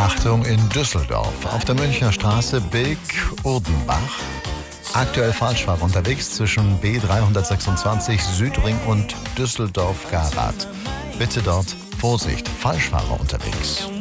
Achtung in Düsseldorf. Auf der Münchner Straße Bilk-Urdenbach. Aktuell Falschfahrer unterwegs zwischen B326 Südring und Düsseldorf-Garath. Bitte dort Vorsicht, Falschfahrer unterwegs.